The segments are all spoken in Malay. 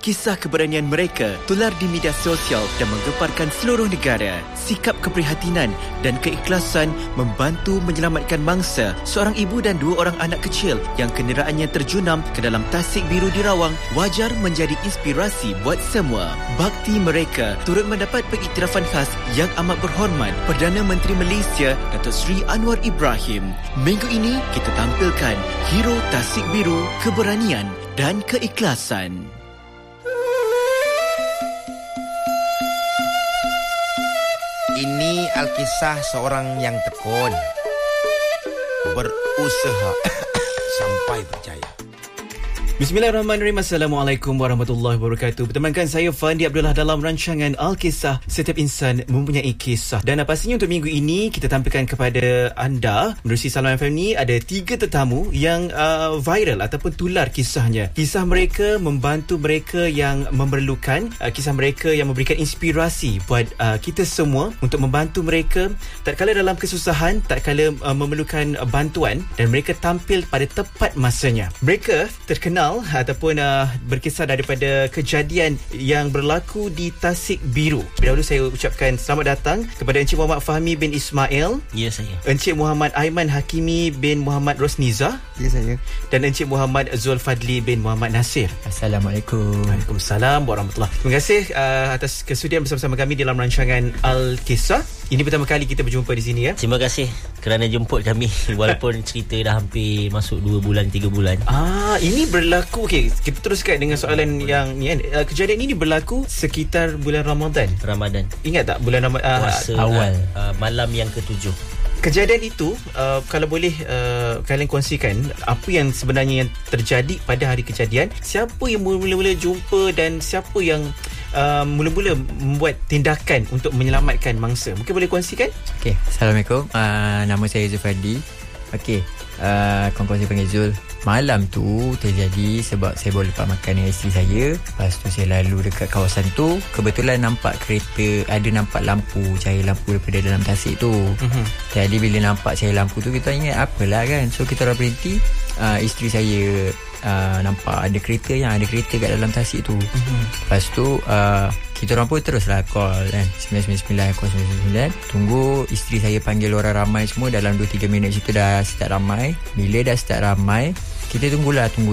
Kisah keberanian mereka tular di media sosial dan menggeparkan seluruh negara. Sikap keprihatinan dan keikhlasan membantu menyelamatkan mangsa seorang ibu dan 2 orang anak kecil yang kenderaannya terjunam ke dalam tasik biru di Rawang wajar menjadi inspirasi buat semua. Bakti mereka turut mendapat pengiktirafan khas yang amat berhormat Perdana Menteri Malaysia Datuk Seri Anwar Ibrahim. Minggu ini kita tampilkan hero tasik biru, keberanian dan keikhlasan. Ini Alkisah seorang yang tekun, berusaha sampai berjaya. Bismillahirrahmanirrahim. Assalamualaikum warahmatullahi wabarakatuh. Bertemankan saya Fandi Abdullah dalam rancangan Alkisah. Setiap insan mempunyai kisah. Dan pastinya untuk minggu ini kita tampilkan kepada anda menerusi Salam FM ni ada 3 tetamu yang viral ataupun tular kisahnya. Kisah mereka membantu mereka yang memerlukan, kisah mereka yang memberikan inspirasi buat kita semua untuk membantu mereka tatkala dalam kesusahan, tatkala memerlukan bantuan, dan mereka tampil pada tepat masanya. Mereka terkenal ataupun berkisar daripada kejadian yang berlaku di Tasik Biru. Dahulu saya ucapkan selamat datang kepada Encik Muhammad Fahmi bin Ismail. Ya, saya. Encik Muhammad Aiman Hakimi bin Muhammad Rosniza. Ya, saya. Dan Encik Muhammad Zulfadli bin Muhammad Nasir. Assalamualaikum. Waalaikumsalam warahmatullahi. Terima kasih atas kesudian bersama-sama kami dalam rancangan Al-Kisah. Ini pertama kali kita berjumpa di sini ya. Terima kasih kerana jemput kami walaupun cerita dah hampir masuk 2 bulan 3 bulan. Ini berlaku. Okey, kita teruskan dengan soalan yang ni kan. Kejadian ini berlaku sekitar bulan Ramadan. Ingat tak bulan Ramadan awal malam yang ke-7. Kejadian itu kalau boleh kalian kongsikan apa yang sebenarnya yang terjadi pada hari kejadian, siapa yang mula-mula jumpa dan siapa yang mula-mula membuat tindakan untuk menyelamatkan mangsa. Mungkin boleh kongsikan? Okey, Assalamualaikum. Nama saya Zulfadli. Okey, kawan-kawan saya panggil Zul. Malam tu terjadi sebab saya baru lepas makan dengan isteri saya. Lepas tu saya lalu dekat kawasan tu, kebetulan nampak kereta, ada nampak lampu, cahaya lampu daripada dalam tasik tu. Jadi bila nampak cahaya lampu tu, kita ingat apalah kan. So kita orang berhenti. Isteri saya nampak ada kereta kat dalam tasik tu. Lepas tu kita orang pun teruslah call kan, 999. Tunggu isteri saya panggil orang ramai semua. Dalam 2-3 minit situ dah start ramai. Bila dah start ramai, kita tunggulah. Tunggu.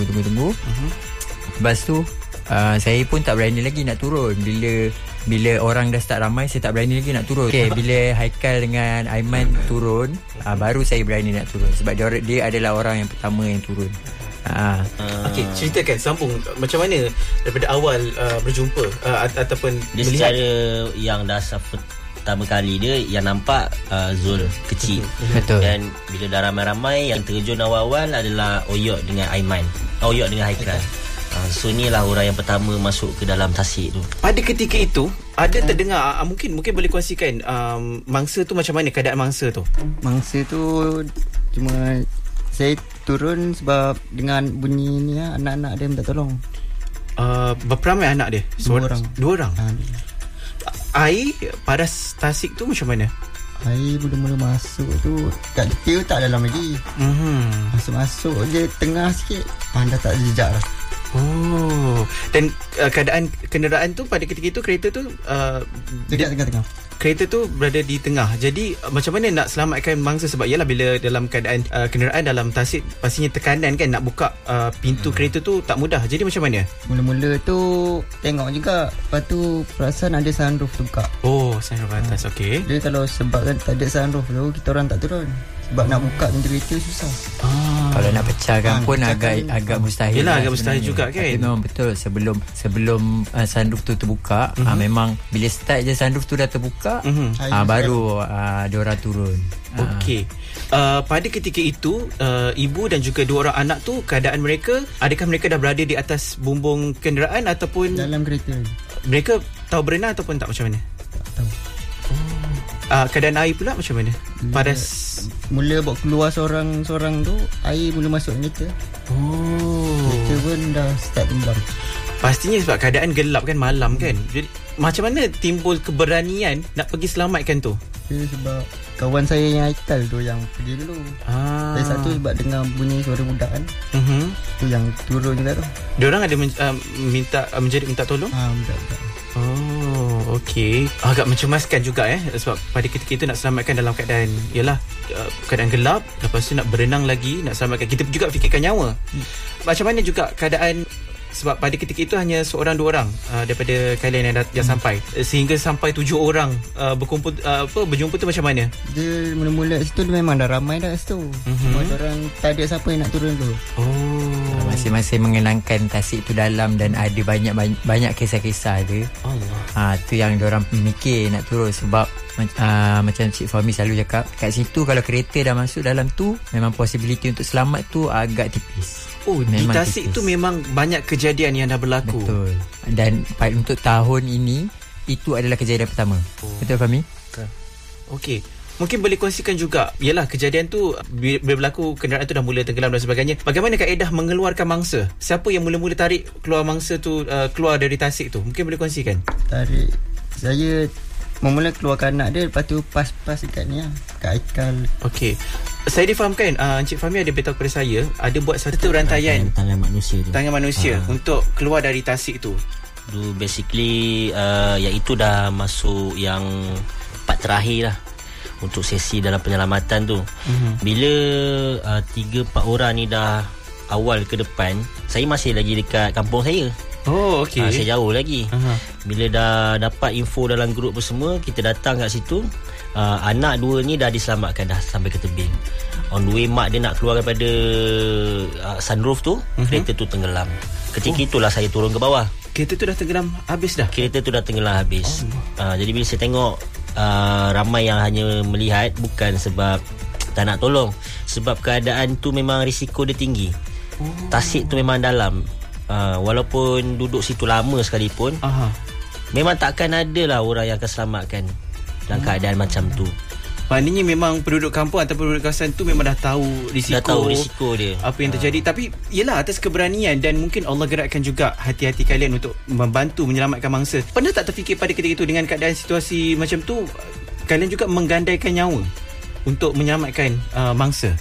Lepas tu saya pun tak berani lagi nak turun. Bila orang dah start ramai, saya tak berani lagi nak turun. Okay, bila Haikal dengan Aiman turun, baru saya berani nak turun. Sebab dia adalah orang yang pertama yang turun. Okey, ceritakan, sambung macam mana daripada awal berjumpa ataupun dia melihat. Secara yang dah pertama kali dia yang nampak Zul kecil. Betul. Dan bila dah ramai-ramai, yang terjun awal-awal adalah Oyok dengan Aiman. Oyok dengan Haikal. So inilah orang yang pertama masuk ke dalam tasik tu. Pada ketika itu ada terdengar, mungkin boleh kongsikan mangsa tu macam mana, keadaan mangsa tu? Mangsa tu cuma saya turun sebab dengan bunyi ni anak-anak dia minta tolong. Berapa ramai anak dia? 2 orang. Air paras tasik tu macam mana? Air mula-mula masuk tu kat detail tak dalam lagi. Masuk je tengah sikit, dah tak ada jejak dah. Dan keadaan kenderaan tu pada ketika itu, kereta tu dekat tengah-tengah. Kereta tu berada di tengah. Jadi macam mana nak selamatkan mangsa? Sebab yalah, bila dalam keadaan kenderaan dalam tasik, pastinya tekanan kan, nak buka pintu kereta tu tak mudah. Jadi macam mana? Mula-mula tu tengok juga. Lepas tu perasan ada sunroof tu buka. Sunroof atas. Okey. Jadi kalau sebab kan tak ada sunroof tu, kita orang tak turun. Sebab nak buka pintu kereta susah. Kalau nak pecahkan pun agak mustahil. Yelah, agak mustahil juga kan. Tapi memang betul, sebelum sunroof tu terbuka, memang bila start je sunroof tu dah terbuka, baru diorang turun. Okey. Pada ketika itu, ibu dan juga 2 orang anak tu, keadaan mereka, adakah mereka dah berada di atas bumbung kenderaan ataupun dalam kereta? Mereka tahu berenang ataupun tak, macam mana? Tak tahu. Keadaan air pula macam mana? Paras. Mula bawa keluar seorang tu, air mula masuk kereta. Kereta pun dah start tenggelam. Pastinya sebab keadaan gelap kan, malam kan. Jadi macam mana timbul keberanian nak pergi selamatkan tu? Dia sebab kawan saya yang Haikal tu yang pergi dulu. Saya satu sebab dengar bunyi suara budak kan. Tu yang turun juga tu. Diorang ada minta tolong? Budak-budak. Oh, okey. Agak mencemaskan juga sebab pada ketika itu nak selamatkan dalam keadaan keadaan gelap, lepas tu nak berenang lagi, nak selamatkan. Kita juga fikirkan nyawa. Macam mana juga keadaan, sebab pada ketika itu hanya seorang dua orang daripada kalian yang sampai, sehingga sampai 7 orang berkumpul berjumpa tu macam mana? Dia mula-mula kat situ dia memang dah ramai dah kat situ. Semua orang tak ada siapa yang nak turun tu. Masing-masing mengenangkan tasik tu dalam dan ada banyak kisah-kisah dia. Allah. Tu yang diorang mikir nak turun sebab macam Cik Fahmi selalu cakap, kat situ kalau kereta dah masuk dalam tu, memang possibility untuk selamat tu agak tipis. Di tasik tu memang banyak kejadian yang dah berlaku. Betul. Dan untuk tahun ini, itu adalah kejadian pertama. Betul Fahmi? Okey. Mungkin boleh kongsikan juga, yalah kejadian tu bila berlaku, kenderaan tu dah mula tenggelam dan sebagainya. Bagaimana kaedah mengeluarkan mangsa? Siapa yang mula-mula tarik keluar mangsa tu, keluar dari tasik tu? Mungkin boleh kongsikan. Tarik, saya mula keluarkan anak dia, lepas tu pas dekat ni lah, kat Haikal. Okey. Saya difahamkan Encik Fahmi ada beritahu kepada saya, ada buat satu rantaian tangan manusia tu. Tangan manusia untuk keluar dari tasik tu. Basically yang itu dah masuk yang part terakhir lah untuk sesi dalam penyelamatan tu. Bila 3-4 orang ni dah awal ke depan, saya masih lagi dekat kampung saya. Oh, okey. Saya jauh lagi. Bila dah dapat info dalam grup semua, kita datang kat situ. Anak 2 ni dah diselamatkan, dah sampai ke tebing. On the way mak dia nak keluar daripada sunroof tu, kereta tu tenggelam. Ketika itulah saya turun ke bawah. Kereta tu dah tenggelam habis dah? Kereta tu dah tenggelam habis. Jadi bila saya tengok ramai yang hanya melihat, bukan sebab tak nak tolong, sebab keadaan tu memang risiko dia tinggi. Tasik tu memang dalam. Walaupun duduk situ lama sekalipun, memang takkan ada lah orang yang akan selamatkan dalam keadaan macam tu. Maknanya memang penduduk kampung atau penduduk kawasan tu memang dah tahu risiko dia, apa yang terjadi. Tapi yelah, atas keberanian dan mungkin Allah gerakkan juga hati-hati kalian untuk membantu menyelamatkan mangsa. Pernah tak terfikir pada ketika itu, dengan keadaan situasi macam tu, kalian juga menggandaikan nyawa untuk menyelamatkan mangsa?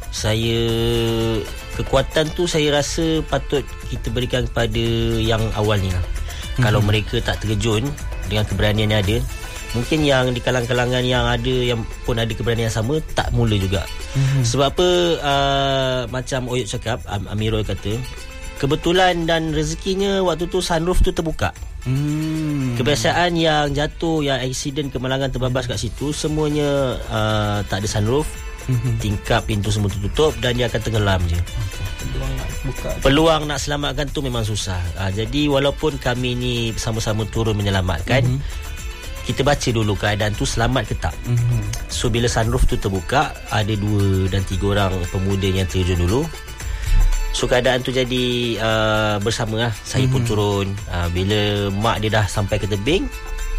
Kekuatan tu saya rasa patut kita berikan kepada yang awal ni lah. Kalau mereka tak terjun dengan keberanian yang ada, mungkin yang di kalangan-kalangan yang ada, yang pun ada keberanian yang sama, tak mula juga. Sebab apa, macam Oyot cakap, Amirul kata, kebetulan dan rezekinya waktu tu sunroof tu terbuka. Kebiasaan yang jatuh, yang accident, kemalangan terbabas kat situ, semuanya tak ada sunroof. Tingkap pintu semua tutup dan dia akan tenggelam je. Peluang nak selamatkan tu memang susah. Jadi walaupun kami ni sama-sama turun menyelamatkan, kita baca dulu keadaan tu selamat ke tak. So bila sunroof tu terbuka, ada 2 dan 3 orang pemuda yang terjun dulu. So keadaan tu jadi bersama lah. Saya pun turun. Bila mak dia dah sampai ke tebing,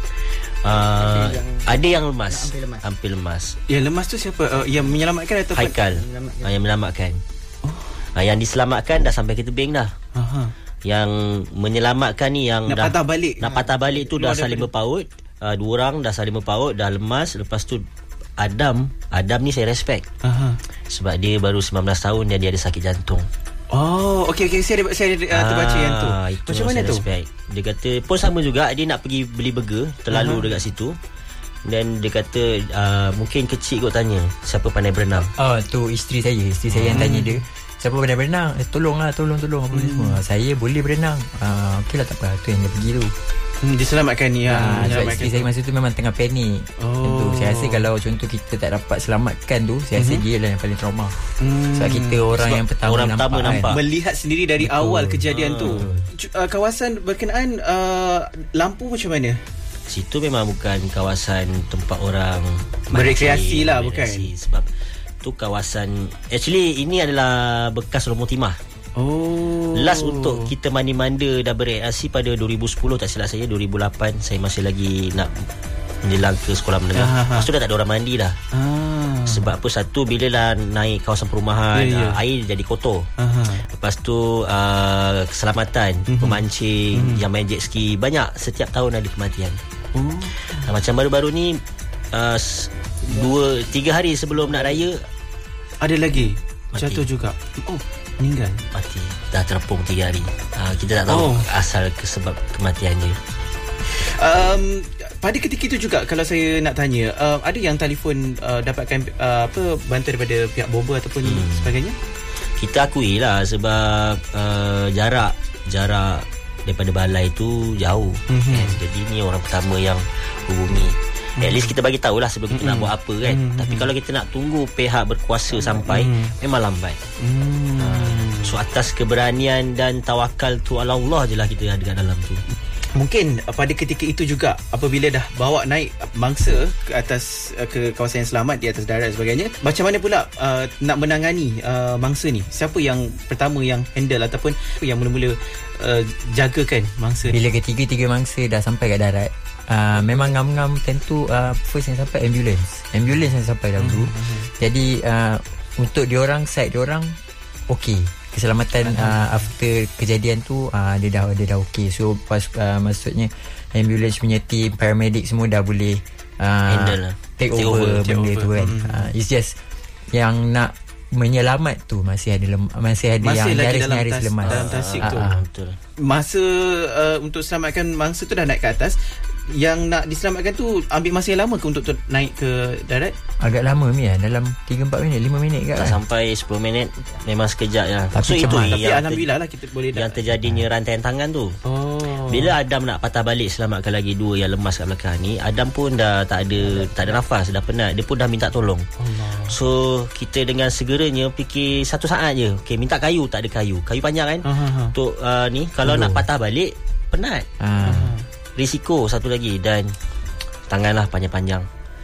ada yang lemas, hampir lemas. Yang lemas tu siapa? Yang menyelamatkan atau Haikal? Yang menyelamatkan. Yang diselamatkan dah sampai ke tebing dah. Yang menyelamatkan ni yang nak patah balik tu dah saling berpaut. 2 orang dah saling berpaut, dah lemas. Lepas tu Adam ni saya respect. Sebab dia baru 19 tahun dan dia ada sakit jantung. Okey, saya terbaca yang tu. Macam mana tu? Respect. Dia kata pun sama juga, dia nak pergi beli burger, terlalu dekat situ. Dan dia kata mungkin kecil kot tanya, siapa pandai berenang? Tu isteri saya yang tanya dia, siapa pandai berenang? Tolong apa semua. Saya boleh berenang. Okey lah, tak apa. Tu yang dia pergi tu. Diselamatkan ni sebab isteri saya masa tu memang tengah panik. Saya rasa kalau contoh kita tak dapat selamatkan tu, saya rasa dia lah yang paling trauma. Sebab kita orang yang pertama nampak. Melihat sendiri dari awal kejadian tu. Kawasan berkenaan lampu macam mana? Situ memang bukan kawasan tempat orang berekreasi lah, bukan? Sebab tu kawasan, actually ini adalah bekas rumah timah. Last untuk kita mandi-manda dah bereaksi pada 2010 tak silap saya, 2008 saya masih lagi nak menjelang ke sekolah menengah. Lepas tu dah tak ada orang mandi dah. Sebab apa, satu, bila dah naik kawasan perumahan, air jadi kotor. Lepas tu keselamatan, pemancing, yang main jet ski, banyak, setiap tahun ada kematian. Macam baru-baru ni 2-3 hari sebelum nak raya ada lagi mati. Jatuh juga. Meninggal. Mati. Dah terapung 3 hari. Kita tak tahu asal sebab kematian dia. Pada ketika itu juga kalau saya nak tanya, ada yang telefon dapatkan bantuan daripada pihak bomba ataupun sebagainya? Kita akui lah sebab jarak daripada balai tu jauh. Jadi ni orang pertama yang hubungi. At least kita bagi tahulah sebelum kita nak buat apa kan. Tapi kalau kita nak tunggu pihak berkuasa sampai, memang lambat. So atas keberanian dan tawakal tu ala Allah je lah kita ada kat dalam tu. Mungkin pada ketika itu juga apabila dah bawa naik mangsa ke atas ke kawasan yang selamat di atas darat dan sebagainya, macam mana pula nak menangani mangsa ni? Siapa yang pertama yang handle ataupun yang mula-mula jagakan mangsa ni? Bila ketiga-tiga mangsa dah sampai kat darat, memang ngam-ngam tentu first yang sampai ambulans yang sampai dahulu. Jadi untuk diorang side diorang okey, keselamatan after kejadian tu dia dah okey. So pas maksudnya ambulans punya team, paramedic semua dah boleh take over benda tu kan. It's just yang nak menyelamat tu masih ada yang nyaris lemas dalam tasik tu. Betul. Masa untuk selamatkan mangsa tu dah naik ke atas, yang nak diselamatkan tu ambil masa yang lama ke untuk naik ke darat? Agak lama dalam 3-4 minit 5 minit ke tak sampai 10 minit. Memang sekejap je. Tapi so itu tapi alhamdulillah lah kita boleh yang terjadinya rantaian tangan tu. Bila Adam nak patah balik selamatkan lagi 2 yang lemas kat belakang ni, Adam pun dah tak ada nafas, dah penat. Dia pun dah minta tolong. So kita dengan segeranya fikir 1 saat je, okey, minta kayu, tak ada kayu panjang kan untuk ni kalau nak patah balik penat. Risiko satu lagi, dan tanganlah panjang-panjang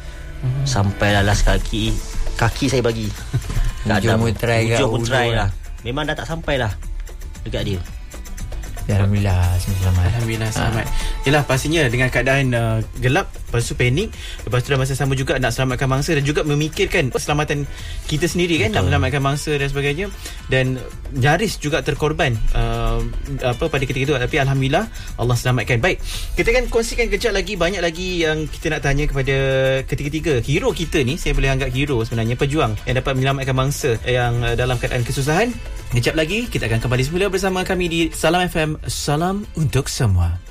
sampai lalas kaki saya bagi Hujung pun try lah. Memang dah tak sampai lah dekat dia. Alhamdulillah selamat. Alhamdulillah selamat. Yalah, pastinya dengan keadaan gelap, lepas tu panik, lepas tu dalam masa sama juga nak selamatkan mangsa dan juga memikirkan keselamatan kita sendiri kan. Betul. Nak selamatkan mangsa dan sebagainya, dan nyaris juga terkorban pada ketika itu, tapi alhamdulillah Allah selamatkan. Baik, kita akan kongsikan kejap lagi, banyak lagi yang kita nak tanya kepada ketiga-tiga hero kita ni. Saya boleh anggap hero sebenarnya, pejuang yang dapat menyelamatkan mangsa yang dalam keadaan kesusahan. Kejap lagi kita akan kembali semula bersama kami di Salam FM. Salam untuk semua.